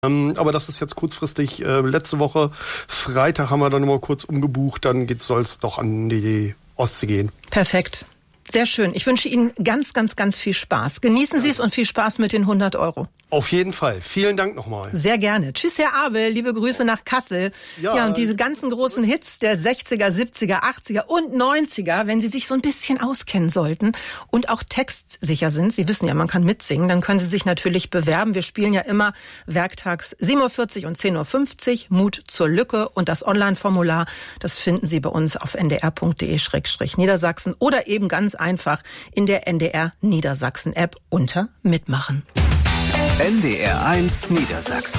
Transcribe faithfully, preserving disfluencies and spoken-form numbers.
Ähm, aber das ist jetzt kurzfristig. Äh, letzte Woche, Freitag haben wir dann nochmal kurz umgebucht, dann soll es doch an die Ostsee gehen. Perfekt. Sehr schön. Ich wünsche Ihnen ganz, ganz, ganz viel Spaß. Genießen Sie es und viel Spaß mit den hundert Euro. Auf jeden Fall. Vielen Dank nochmal. Sehr gerne. Tschüss, Herr Abel. Liebe Grüße nach Kassel. Ja, ja und diese ganzen großen Hits der sechziger, siebziger, achtziger und neunziger, wenn Sie sich so ein bisschen auskennen sollten und auch textsicher sind, Sie wissen ja, man kann mitsingen, dann können Sie sich natürlich bewerben. Wir spielen ja immer werktags sieben Uhr vierzig und zehn Uhr fünfzig. Mut zur Lücke und das Online-Formular, das finden Sie bei uns auf n d r punkt d e slash niedersachsen oder eben ganz einfach in der N D R Niedersachsen-App unter Mitmachen. N D R eins Niedersachsen.